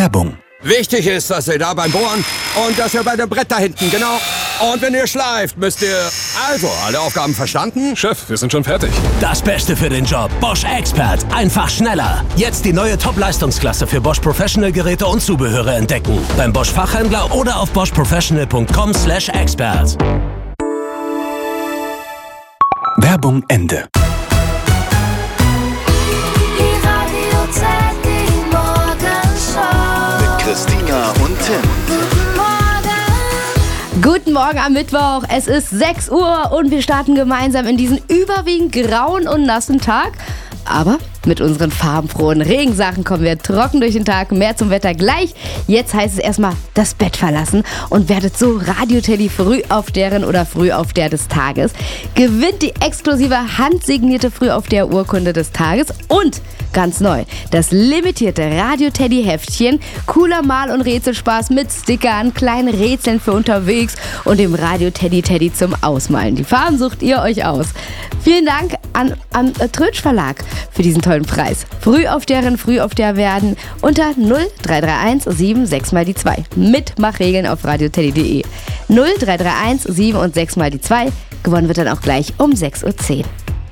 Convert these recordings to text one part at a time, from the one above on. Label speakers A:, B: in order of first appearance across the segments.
A: Werbung.
B: Wichtig ist, dass ihr da beim Bohren und dass ihr bei dem Brett da hinten, genau. Und wenn ihr schleift, müsst ihr... Also, alle Aufgaben verstanden?
C: Chef, wir sind schon fertig.
D: Das Beste für den Job. Bosch Expert. Einfach schneller. Jetzt die neue Top-Leistungsklasse für Bosch Professional Geräte und Zubehöre entdecken. Beim Bosch Fachhändler oder auf boschprofessional.com/expert.
A: Werbung Ende.
E: Christina und Tim.
F: Guten Morgen am Mittwoch. Es ist 6 Uhr und wir starten gemeinsam in diesen überwiegend grauen und nassen Tag. Aber mit unseren farbenfrohen Regensachen kommen wir trocken durch den Tag. Mehr zum Wetter gleich. Jetzt heißt es erstmal das Bett verlassen und werdet so Radio-Teddy Frühaufsteherin oder Frühaufsteher des Tages. Gewinnt die exklusive handsignierte Frühaufsteher-Urkunde des Tages und ganz neu, das limitierte Radio-Teddy-Heftchen. Cooler Mal- und Rätselspaß mit Stickern, kleinen Rätseln für unterwegs und dem Radio-Teddy zum Ausmalen. Die Farben sucht ihr euch aus. Vielen Dank an Trötsch Verlag für diesen tollen Preis. Frühaufsteherin, Frühaufsteher werden unter 0331 76 mal die 2. Mitmachregeln auf radioteddy.de. 0331 7 und 6 mal die 2. Gewonnen wird dann auch gleich um 6.10 Uhr.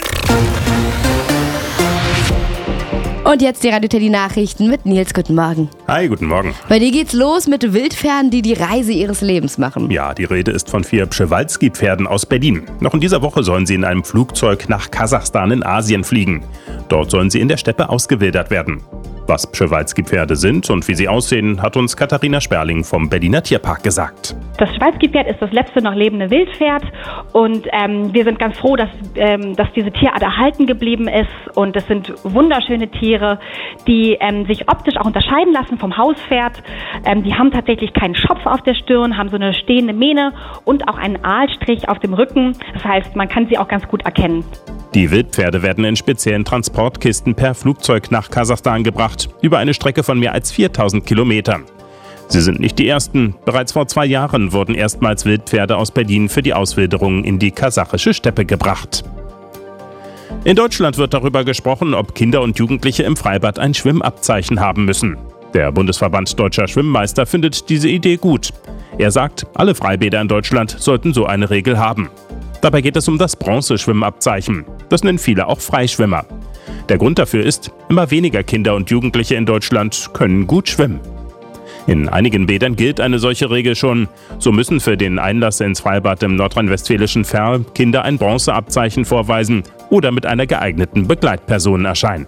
F: Und jetzt die Radio-Teddy-Nachrichten mit Nils. Guten Morgen.
C: Hi, guten Morgen.
F: Bei dir geht's los mit Wildpferden, die die Reise ihres Lebens machen.
C: Ja, die Rede ist von 4 Przewalski-Pferden aus Berlin. Noch in dieser Woche sollen sie in einem Flugzeug nach Kasachstan in Asien fliegen. Dort sollen sie in der Steppe ausgewildert werden. Was Przewalski-Pferde sind und wie sie aussehen, hat uns Katharina Sperling vom Berliner Tierpark gesagt.
G: Das Przewalski-Pferd ist das letzte noch lebende Wildpferd und wir sind ganz froh, dass diese Tierart erhalten geblieben ist, und es sind wunderschöne Tiere, die sich optisch auch unterscheiden lassen vom Hauspferd. Die haben tatsächlich keinen Schopf auf der Stirn, haben so eine stehende Mähne und auch einen Aalstrich auf dem Rücken. Das heißt, man kann sie auch ganz gut erkennen.
C: Die Wildpferde werden in speziellen Transportkisten per Flugzeug nach Kasachstan gebracht, über eine Strecke von mehr als 4000 Kilometern. Sie sind nicht die ersten. Bereits vor 2 Jahren wurden erstmals Wildpferde aus Berlin für die Auswilderung in die kasachische Steppe gebracht. In Deutschland wird darüber gesprochen, ob Kinder und Jugendliche im Freibad ein Schwimmabzeichen haben müssen. Der Bundesverband Deutscher Schwimmmeister findet diese Idee gut. Er sagt, alle Freibäder in Deutschland sollten so eine Regel haben. Dabei geht es um das Bronzeschwimmabzeichen. Das nennen viele auch Freischwimmer. Der Grund dafür ist, immer weniger Kinder und Jugendliche in Deutschland können gut schwimmen. In einigen Bädern gilt eine solche Regel schon. So müssen für den Einlass ins Freibad im nordrhein-westfälischen Verl Kinder ein Bronzeabzeichen vorweisen oder mit einer geeigneten Begleitperson erscheinen.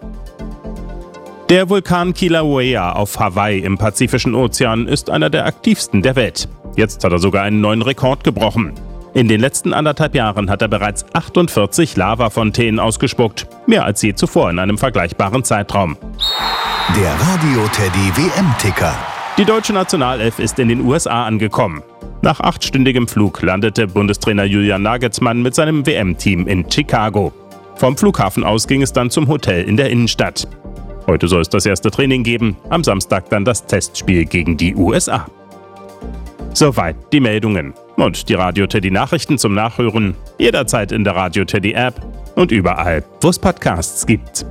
C: Der Vulkan Kilauea auf Hawaii im Pazifischen Ozean ist einer der aktivsten der Welt. Jetzt hat er sogar einen neuen Rekord gebrochen. In den letzten 1,5 Jahren hat er bereits 48 Lavafontänen ausgespuckt, mehr als je zuvor in einem vergleichbaren Zeitraum.
E: Der Radio-Teddy WM-Ticker.
C: Die deutsche Nationalelf ist in den USA angekommen. Nach 8-stündigem Flug landete Bundestrainer Julian Nagelsmann mit seinem WM-Team in Chicago. Vom Flughafen aus ging es dann zum Hotel in der Innenstadt. Heute soll es das erste Training geben, am Samstag dann das Testspiel gegen die USA. Soweit die Meldungen. Und die Radio-Teddy-Nachrichten zum Nachhören jederzeit in der Radio-Teddy-App und überall, wo es Podcasts gibt.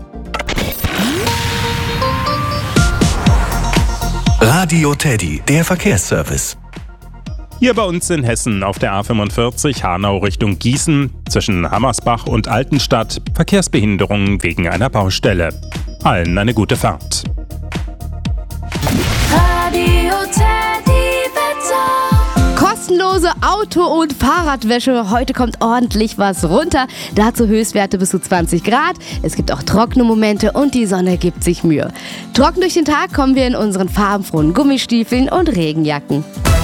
E: Radio-Teddy, der Verkehrsservice.
C: Hier bei uns in Hessen auf der A45 Hanau Richtung Gießen zwischen Hammersbach und Altenstadt Verkehrsbehinderungen wegen einer Baustelle. Allen eine gute Fahrt.
F: Kostenlose Auto- und Fahrradwäsche. Heute kommt ordentlich was runter. Dazu Höchstwerte bis zu 20 Grad. Es gibt auch trockene Momente und die Sonne gibt sich Mühe. Trocken durch den Tag kommen wir in unseren farbenfrohen Gummistiefeln und Regenjacken.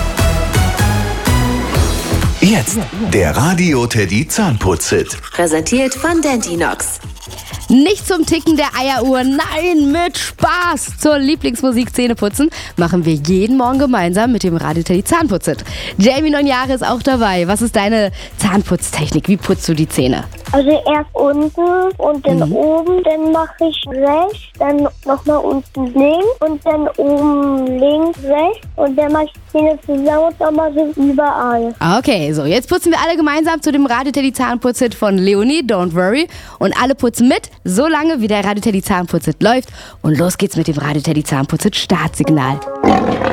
E: Jetzt der Radio-Teddy Zahnputz-Hit.
H: Präsentiert von Dentinox.
F: Nicht zum Ticken der Eieruhr, nein, mit Spaß! Zur Lieblingsmusik Zähneputzen machen wir jeden Morgen gemeinsam mit dem Radio-Teddy Zahnputz-Hit. Jamie, 9 Jahre, ist auch dabei. Was ist deine Zahnputztechnik? Wie putzt du die Zähne?
I: Also erst unten und dann oben, dann mache ich rechts, dann nochmal unten links und dann oben links, rechts und dann mache ich die Zähne zusammen und dann mache ich überall.
F: Okay, so jetzt putzen wir alle gemeinsam zu dem Radio Teddy Zahnputzhit von Leonie, Don't Worry. Und alle putzen mit, so lange wie der Radio Teddy Zahnputzhit läuft. Und los geht's mit dem Radio Teddy Zahnputzhit Startsignal.